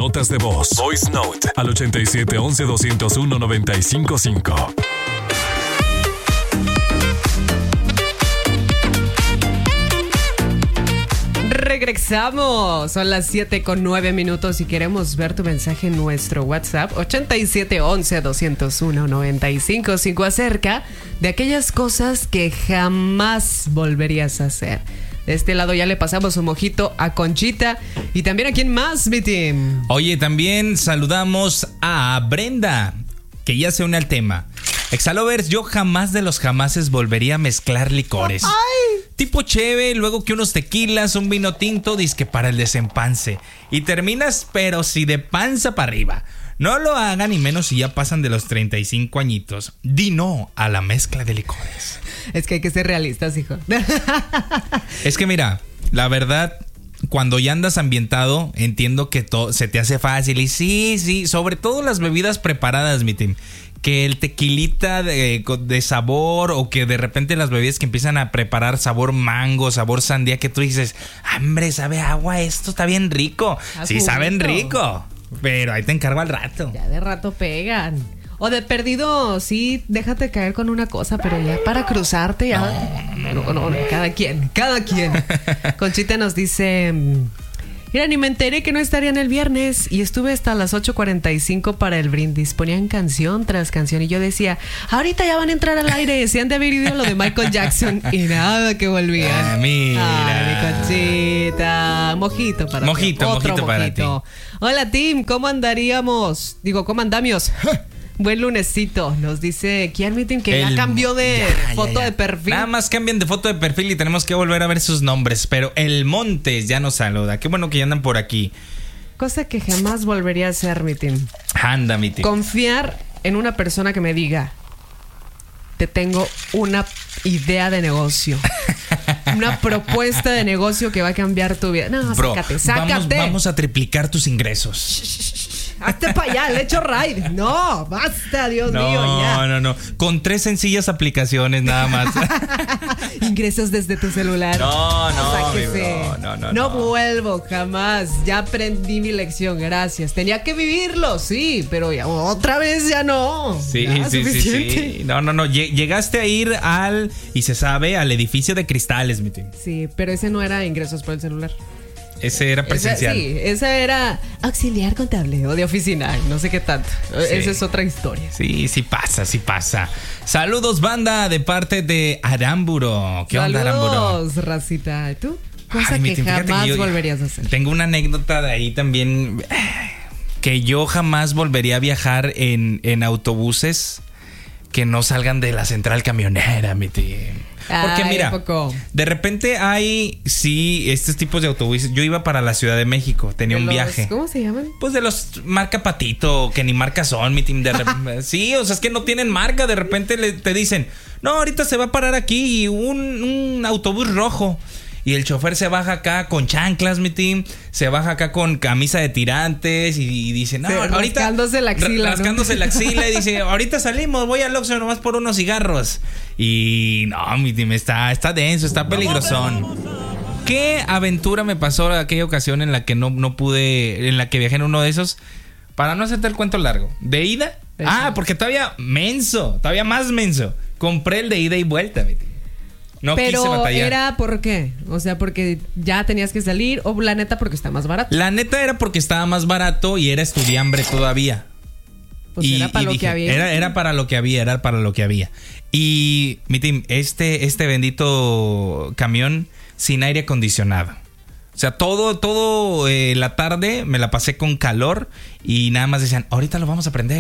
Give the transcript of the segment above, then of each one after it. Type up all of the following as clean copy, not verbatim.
notas de voz. Voice Note al 8711-201-955. Regresamos, son las 7:09 y queremos ver tu mensaje en nuestro WhatsApp 8711-201-955 acerca de aquellas cosas que jamás volverías a hacer. De este lado ya le pasamos un mojito a Conchita y también a quién más, mi team. Oye, también saludamos a Brenda, que ya se une al tema. Exalovers, yo jamás de los jamases volvería a mezclar licores. ¡Ay! Tipo cheve, luego que unos tequilas, un vino tinto, dizque para el desempance. Y terminas, pero si de panza para arriba. No lo hagan, y menos si ya pasan de los 35 añitos. Di no a la mezcla de licores. Es que hay que ser realistas, hijo. Es que mira, la verdad, cuando ya andas ambientado, entiendo que todo se te hace fácil. Y sí, sobre todo las bebidas preparadas, mi team. Que el tequilita de sabor, o que de repente las bebidas que empiezan a preparar sabor mango, sabor sandía, que tú dices, hambre, sabe agua, esto está bien rico. Sí, saben rico, pero ahí te encargo al rato. Ya de rato pegan. O de perdido, sí, déjate caer con una cosa, pero ya para cruzarte, ya. No, cada quien. Conchita nos dice: mira, ni me enteré que no estarían el viernes y estuve hasta las 8:45 para el brindis. Ponían canción tras canción y yo decía, ahorita ya van a entrar al aire. Se han de haber ido lo de Michael Jackson y nada que volvían. Mira. Ay, mi Conchita. Mojito para ti. Mojito para ti. Hola, team. ¿Cómo andamos? Buen lunesito, nos dice Kian Meeting que ya cambió de foto de perfil. Nada más cambian de foto de perfil y tenemos que volver a ver sus nombres. Pero el Montes ya nos saluda. Qué bueno que ya andan por aquí. Cosa que jamás volvería a hacer, Meeting. Anda, Meeting. Confiar en una persona que me diga, te tengo una idea de negocio. Una propuesta de negocio que va a cambiar tu vida. No, bro, sácate. Vamos a triplicar tus ingresos. Hazte para allá, le echo raid. No, basta, Dios mío, ya. No. Con 3 sencillas aplicaciones nada más. Ingresos desde tu celular. No. No vuelvo jamás. Ya aprendí mi lección, gracias. Tenía que vivirlo, sí, pero ya otra vez ya no. Sí. No. Llegaste a ir al edificio de cristales, mi tío. Sí, pero ese no era ingresos por el celular. Ese era presencial. Esa era auxiliar contable o de oficina, no sé qué tanto. Sí. Esa es otra historia. Sí pasa. Saludos, banda, de parte de Aramburo. ¿Qué onda, Aramburo? Saludos, racita. ¿Tú? Cosa que jamás volverías a hacer. Tengo una anécdota de ahí también, que yo jamás volvería a viajar en autobuses que no salgan de la central camionera, mi tío. Porque mira, de repente hay, estos tipos de autobuses. Yo iba para la Ciudad de México, tenía un viaje. ¿Cómo se llaman? Pues de los marca Patito, que ni marca son, mi team. Sí, o sea, es que no tienen marca. De repente te dicen, no, ahorita se va a parar aquí un autobús rojo. Y el chofer se baja acá con chanclas, mi team. Se baja acá con camisa de tirantes y dice, no, ahorita... Rascándose la axila. Rascándose la axila y dice, ahorita salimos, voy al Oxxo nomás por unos cigarros. Y no, mi team, está denso, está peligrosón. ¿Qué aventura me pasó en aquella ocasión en la que no pude, en la que viajé en uno de esos? Para no hacerte el cuento largo. ¿De ida? Eso. Porque todavía más menso. Compré el de ida y vuelta, mi team. No pero quise batallar. ¿Era por qué? O sea, porque ya tenías que salir, o la neta porque está más barato. La neta era porque estaba más barato y era estudiambre todavía. Pues era para lo que había. Era para lo que había. Y mi team, este bendito camión sin aire acondicionado. O sea, todo la tarde me la pasé con calor y nada más decían, ahorita lo vamos a prender.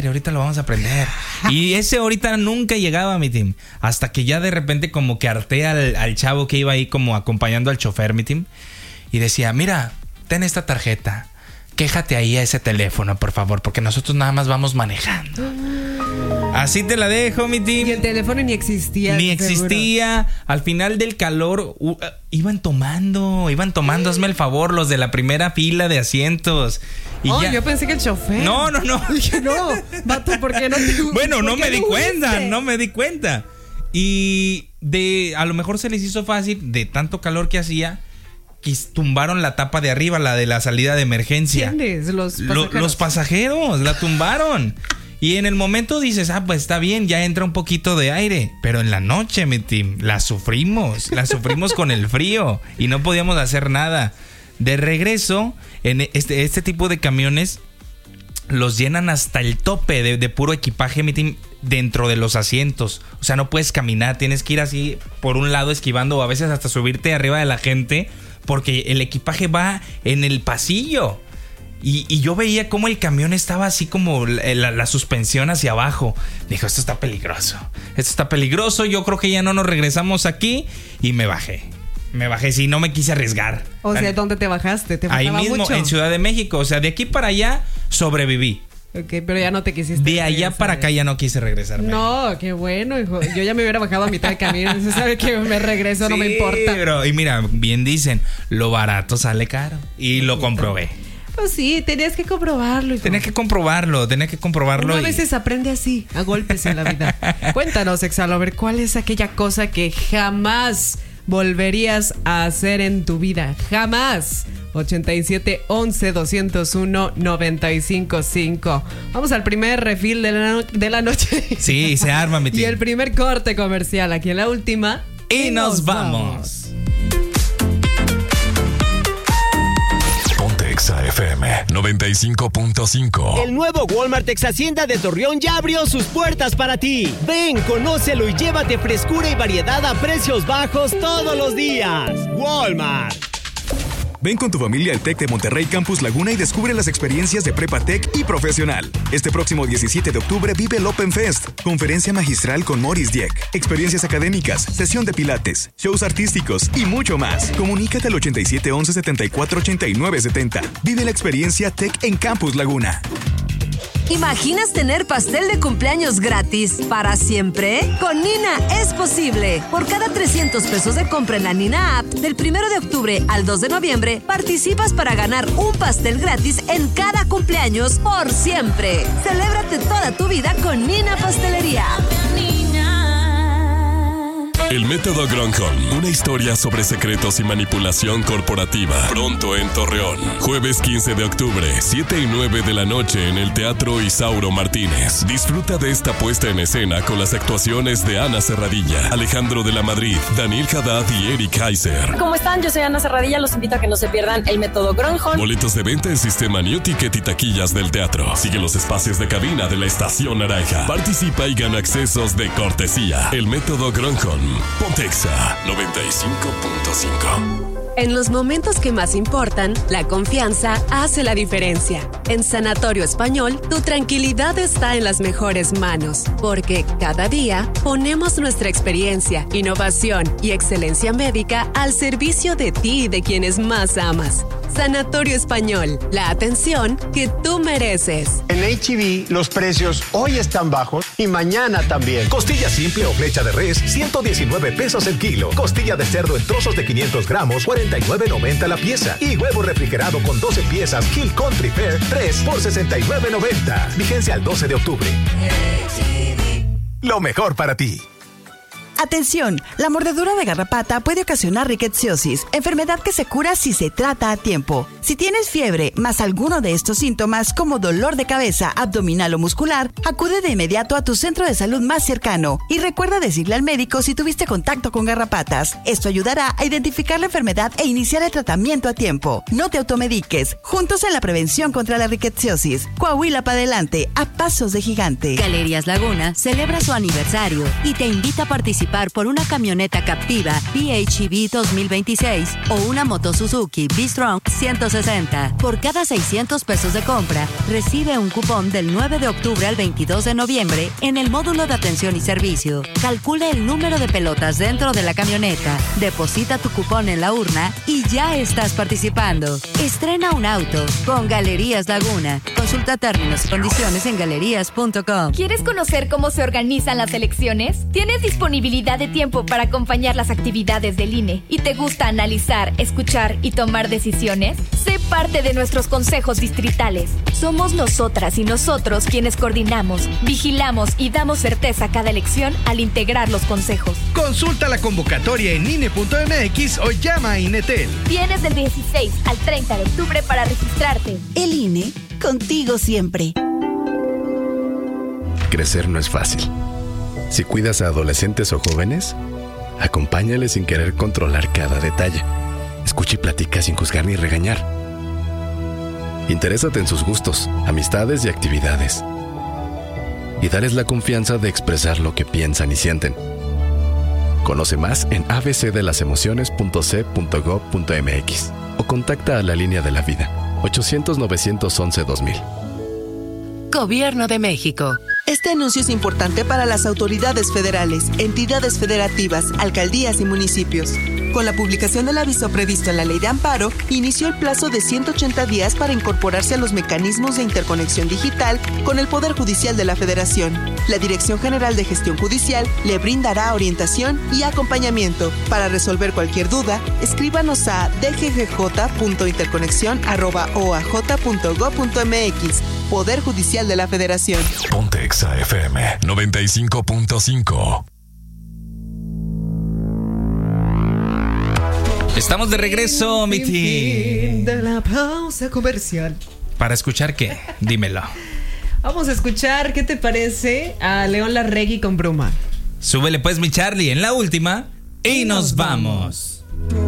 Y ese ahorita nunca llegaba, mi team. Hasta que ya de repente como que harté al chavo que iba ahí como acompañando al chofer, mi team. Y decía, mira, ten esta tarjeta. Quéjate ahí a ese teléfono, por favor, porque nosotros nada más vamos manejando. Así te la dejo, mi team. Y el teléfono ni existía. Al final del calor iban tomando. Hazme el favor, los de la primera fila de asientos. Y yo pensé que el chofer. No. Dije, no, vato, ¿por qué no te gusta? Bueno, no me di cuenta. Y a lo mejor se les hizo fácil de tanto calor que hacía, tumbaron la tapa de arriba, la de la salida de emergencia. ¿Quiénes? Los pasajeros la tumbaron. Y en el momento dices, pues está bien, ya entra un poquito de aire. Pero en la noche, mi team, la sufrimos con el frío y no podíamos hacer nada. De regreso, en este tipo de camiones los llenan hasta el tope de puro equipaje, mi team, dentro de los asientos. O sea, no puedes caminar, tienes que ir así por un lado esquivando o a veces hasta subirte arriba de la gente porque el equipaje va en el pasillo. Y yo veía cómo el camión estaba así como la suspensión hacia abajo. Dijo, esto está peligroso, yo creo que ya no nos regresamos aquí. Y me bajé, sí, no me quise arriesgar. O sea, ¿dónde te bajaste? ¿Te ahí mismo, mucho? En Ciudad de México. O sea, de aquí para allá sobreviví. Ok, pero ya no te quisiste de allá regresar. Para acá ya no quise regresarme. No, qué bueno, hijo. Yo ya me hubiera bajado a mitad del camino. Se sabe que me regreso, sí, no me importa. Pero, y mira, bien dicen, lo barato sale caro. Y lo comprobé. Pues sí, tenías que comprobarlo. Hijo. Tenía que comprobarlo. Uno a veces aprende así, a golpes en la vida. Cuéntanos, Exalover, ¿cuál es aquella cosa que jamás volverías a hacer en tu vida? Jamás. 87 11 201 955. Vamos al primer refill de la noche. Sí, se arma, mi tío. Y el primer corte comercial aquí en la última. Y nos vamos. Exa FM 95.5. El nuevo Walmart Ex Hacienda de Torreón ya abrió sus puertas para ti. Ven, conócelo y llévate frescura y variedad a precios bajos todos los días. Walmart. Ven con tu familia al TEC de Monterrey Campus Laguna y descubre las experiencias de Prepa Tech y Profesional. Este próximo 17 de octubre vive el Open Fest, conferencia magistral con Maurice Dieck, experiencias académicas, sesión de pilates, shows artísticos y mucho más. Comunícate al 87 11 74 89 70. Vive la experiencia Tech en Campus Laguna. ¿Imaginas tener pastel de cumpleaños gratis para siempre? Con Nina es posible. Por cada 300 pesos de compra en la Nina App, del 1 de octubre al 2 de noviembre, participas para ganar un pastel gratis en cada cumpleaños por siempre. Celébrate toda tu vida con Nina Pastelería. El método Gronholm, una historia sobre secretos y manipulación corporativa. Pronto en Torreón. Jueves 15 de octubre, 7 y 9 de la noche en el Teatro Isauro Martínez. Disfruta de esta puesta en escena con las actuaciones de Ana Serradilla, Alejandro de la Madrid, Daniel Haddad y Eric Heiser. ¿Cómo están? Yo soy Ana Serradilla. Los invito a que no se pierdan el método Gronholm. Boletos de venta en Sistema New Ticket y taquillas del teatro. Sigue los espacios de cabina de la Estación Naranja. Participa y gana accesos de cortesía. El método Gronholm. Pontexa 95.5. En los momentos que más importan, la confianza hace la diferencia. En Sanatorio Español, tu tranquilidad está en las mejores manos, porque cada día ponemos nuestra experiencia, innovación y excelencia médica al servicio de ti y de quienes más amas. Sanatorio Español, la atención que tú mereces. En H-E-B los precios hoy están bajos y mañana también. Costilla simple o flecha de res, 119 pesos el kilo. Costilla de cerdo en trozos de 500 gramos, 49.90 la pieza. Y huevo refrigerado con 12 piezas Hill Country Fair, 3 por 69.90. Vigencia al 12 de octubre. Lo mejor para ti. Atención, la mordedura de garrapata puede ocasionar rickettsiosis, enfermedad que se cura si se trata a tiempo. Si tienes fiebre más alguno de estos síntomas como dolor de cabeza, abdominal o muscular, acude de inmediato a tu centro de salud más cercano y recuerda decirle al médico si tuviste contacto con garrapatas. Esto ayudará a identificar la enfermedad e iniciar el tratamiento a tiempo. No te automediques, juntos en la prevención contra la rickettsiosis. Coahuila para adelante, a pasos de gigante. Galerías Laguna celebra su aniversario y te invita a participar por una camioneta Captiva PHEV 2026 o una moto Suzuki V-Strom 160. Por cada 600 pesos de compra, recibe un cupón del 9 de octubre al 22 de noviembre en el módulo de atención y servicio. Calcula el número de pelotas dentro de la camioneta, deposita tu cupón en la urna y ya estás participando. Estrena un auto con Galerías Laguna. Consulta términos y condiciones en galerías.com. ¿Quieres conocer cómo se organizan las elecciones? ¿Tienes disponibilidad disponibilidad de tiempo para acompañar las actividades del INE y te gusta analizar, escuchar y tomar decisiones, sé parte de nuestros consejos distritales. Somos nosotras y nosotros quienes coordinamos, vigilamos y damos certeza a cada elección al integrar los consejos. Consulta la convocatoria en INE.mx o llama a INETEL. Tienes del 16 al 30 de octubre para registrarte. El INE, contigo siempre. Crecer no es fácil. Si cuidas a adolescentes o jóvenes, acompáñales sin querer controlar cada detalle. Escucha y platica sin juzgar ni regañar. Interésate en sus gustos, amistades y actividades. Y dales la confianza de expresar lo que piensan y sienten. Conoce más en abcdelasemociones.c.gov.mx o contacta a la línea de la vida 800-911-2000. Gobierno de México. Este anuncio es importante para las autoridades federales, entidades federativas, alcaldías y municipios. Con la publicación del aviso previsto en la Ley de Amparo, inició el plazo de 180 días para incorporarse a los mecanismos de interconexión digital con el Poder Judicial de la Federación. La Dirección General de Gestión Judicial le brindará orientación y acompañamiento. Para resolver cualquier duda, escríbanos a dggj.interconexión@oaj.gov.mx. Poder Judicial de la Federación. Ponte Exa FM 95.5. Estamos de regreso, mi Fin de la pausa comercial. ¿Para escuchar qué? Dímelo. Vamos a escuchar, ¿qué te parece? A León Larregui con Bruma. Súbele pues, mi Charlie, en la última y nos vamos.